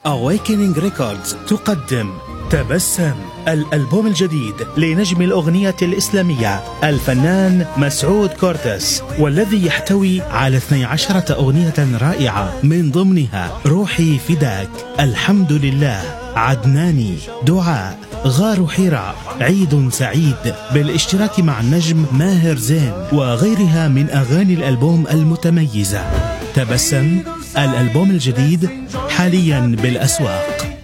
Awakening Records تقدم تبسم، الألبوم الجديد لنجم الأغنية الإسلامية الفنان مسعود كورتس، والذي يحتوي على 12 أغنية رائعة، من ضمنها روحي فداك، الحمد لله، عدناني، دعاء، غار حراء، عيد سعيد، بالاشتراك مع النجم ماهر زين وغيرها من أغاني الألبوم المتميزة. تبسم، الألبوم الجديد حاليا بالأسواق.